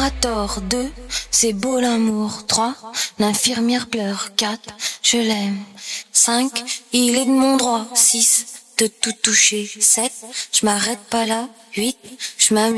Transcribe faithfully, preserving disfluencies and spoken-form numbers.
a tort. Deux, c'est beau l'amour. Trois, l'infirmière pleure. Quatre, je l'aime. Cinq, il est de mon droit. Six, de tout toucher. Sept, je m'arrête pas là. Huit, je m'amuse.